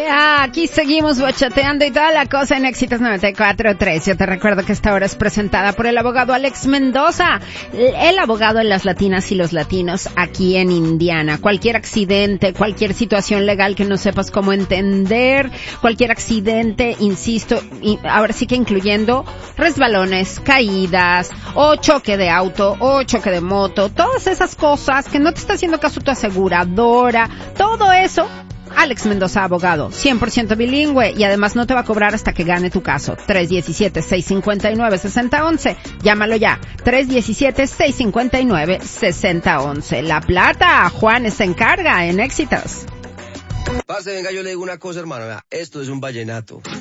Aquí seguimos bachateando y toda la cosa en Éxitos 94.3. Yo te recuerdo que esta hora es presentada por el abogado Alex Mendoza, el abogado de las latinas y los latinos aquí en Indiana. Cualquier accidente, cualquier situación legal que no sepas cómo entender, cualquier accidente, insisto, ahora sí que incluyendo resbalones, caídas, o choque de auto, o choque de moto, todas esas cosas que no te está haciendo caso tu aseguradora, todo eso. Alex Mendoza, abogado, 100% bilingüe y además no te va a cobrar hasta que gane tu caso. 317-659-6011. Llámalo ya. 317-659-6011. La Plata, Juan se encarga en Éxitos. Parce, venga, yo le digo una cosa, hermano. Vea, esto es un vallenato.